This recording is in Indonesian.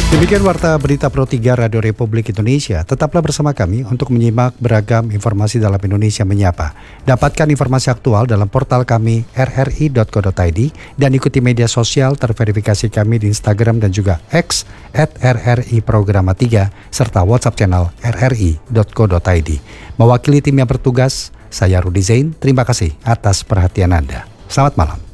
Demikian Warta Berita Pro 3 Radio Republik Indonesia. Tetaplah bersama kami untuk menyimak beragam informasi dalam Indonesia Menyapa. Dapatkan informasi aktual dalam portal kami rri.co.id dan ikuti media sosial terverifikasi kami di Instagram dan juga X @RRI_Programa3 serta WhatsApp channel rri.co.id. Mewakili tim yang bertugas, saya Rudi Zain. Terima kasih atas perhatian Anda. Selamat malam.